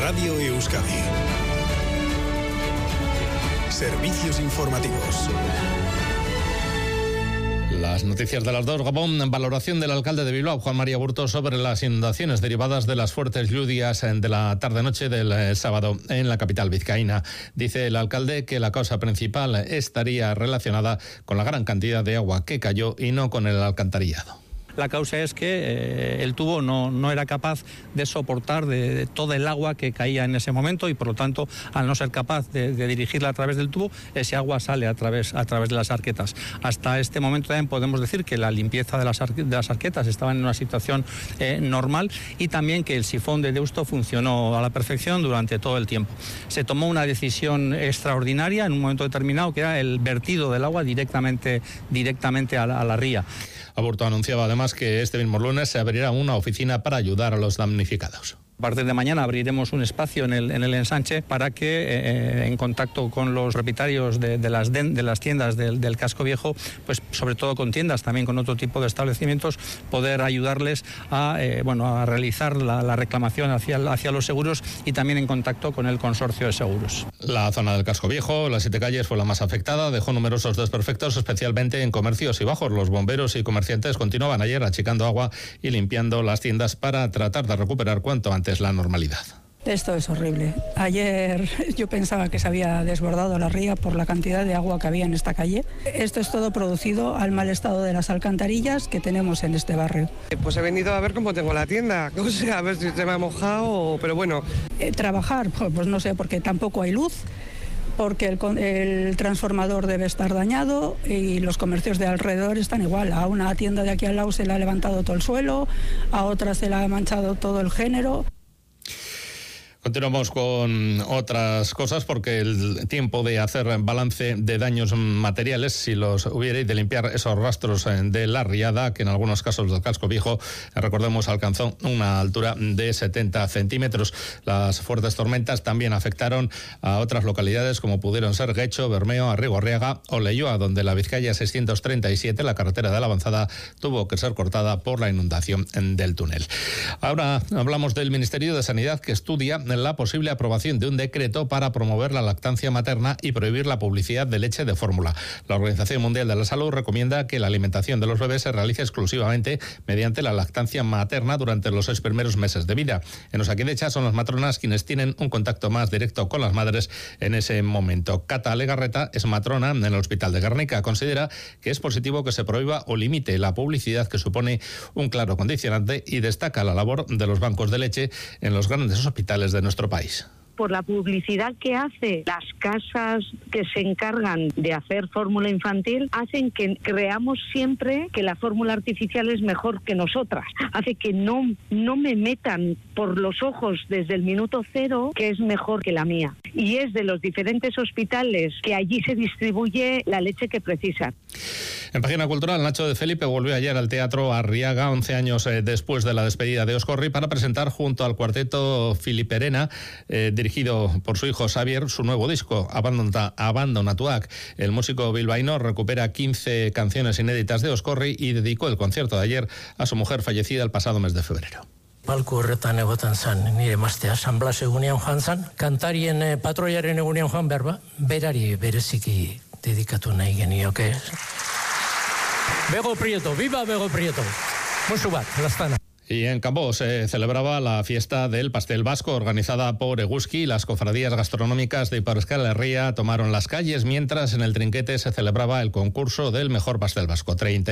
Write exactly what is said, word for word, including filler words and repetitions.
Radio Euskadi. Servicios informativos. Las noticias de las dos. Gabón, valoración del alcalde de Bilbao, Juan María Burto, sobre las inundaciones derivadas de las fuertes lluvias de la tarde-noche del sábado en la capital vizcaína. Dice el alcalde que la causa principal estaría relacionada con la gran cantidad de agua que cayó y no con el alcantarillado. La causa es que eh, el tubo no, no era capaz de soportar de, de todo el agua que caía en ese momento y por lo tanto, al no ser capaz de, de dirigirla a través del tubo, ese agua sale a través, a través de las arquetas. Hasta este momento también podemos decir que la limpieza de las, de las arquetas estaba en una situación eh, normal y también que el sifón de Deusto funcionó a la perfección durante todo el tiempo. Se tomó una decisión extraordinaria en un momento determinado, que era el vertido del agua directamente, directamente a la, a la ría. Aburto anunciaba además que este mismo lunes se abrirá una oficina para ayudar a los damnificados. A partir de mañana abriremos un espacio en el, en el ensanche para que, eh, en contacto con los propietarios de, de, las, de, de las tiendas del, del casco viejo, pues sobre todo con tiendas, también con otro tipo de establecimientos, poder ayudarles a, eh, bueno, a realizar la, la reclamación hacia, hacia los seguros y también en contacto con el consorcio de seguros. La zona del casco viejo, las siete calles, fue la más afectada, dejó numerosos desperfectos, especialmente en comercios y bajos. Los bomberos y comerciantes continuaban ayer achicando agua y limpiando las tiendas para tratar de recuperar cuanto antes la normalidad. Esto es horrible. Ayer yo pensaba que se había desbordado la ría por la cantidad de agua que había en esta calle. Esto es todo producido al mal estado de las alcantarillas que tenemos en este barrio. Pues he venido a ver cómo tengo la tienda, o sea, a ver si se me ha mojado, pero bueno. Eh, trabajar, pues no sé, porque tampoco hay luz, porque el, el transformador debe estar dañado y los comercios de alrededor están igual. A una tienda de aquí al lado se le ha levantado todo el suelo, a otra se le ha manchado todo el género. Continuamos con otras cosas porque el tiempo de hacer balance de daños materiales, si los hubiera, y de limpiar esos rastros de la riada, que en algunos casos del casco viejo, recordemos, alcanzó una altura de setenta centímetros. Las fuertes tormentas también afectaron a otras localidades como pudieron ser Guecho, Bermeo, Arrigorriaga o Leioa, donde la Vizcaya seiscientos treinta y siete, la carretera de la Avanzada, tuvo que ser cortada por la inundación del túnel. Ahora hablamos del Ministerio de Sanidad, que estudia la posible aprobación de un decreto para promover la lactancia materna y prohibir la publicidad de leche de fórmula. La Organización Mundial de la Salud recomienda que la alimentación de los bebés se realice exclusivamente mediante la lactancia materna durante los seis primeros meses de vida. En Osakidetza son las matronas quienes tienen un contacto más directo con las madres en ese momento. Cata Legarreta es matrona en el Hospital de Guernica. Considera que es positivo que se prohíba o limite la publicidad, que supone un claro condicionante, y destaca la labor de los bancos de leche en los grandes hospitales de nuestro país. Por la publicidad que hace las casas que se encargan de hacer fórmula infantil, hacen que creamos siempre que la fórmula artificial es mejor que nosotras. Hace que no, no me metan por los ojos desde el minuto cero que es mejor que la mía. Y es de los diferentes hospitales que allí se distribuye la leche que precisan. En Página Cultural, Nacho de Felipe volvió ayer al Teatro Arriaga, once años eh, después de la despedida de Oscorri, para presentar junto al cuarteto Filiperena, eh, dirigido por su hijo Xavier, su nuevo disco, Abandona, Abandona Tuac. El músico bilbaíno recupera quince canciones inéditas de Oscorri y dedicó el concierto de ayer a su mujer fallecida el pasado mes de febrero. Palku horretan egotan zan, nire emaztea, San Blas egunean joan zan, kantarien eh, patroiaren egunean joan berba, berari bereziki dedikatu nahi genioke. Bego Prieto, viva Bego Prieto. Musu bat, lastana. Y en Cambó se celebraba la fiesta del pastel vasco organizada por Eguski. Las cofradías gastronómicas de Ipar Euskal Herria tomaron las calles, mientras en el Trinquete se celebraba el concurso del mejor pastel vasco. treinta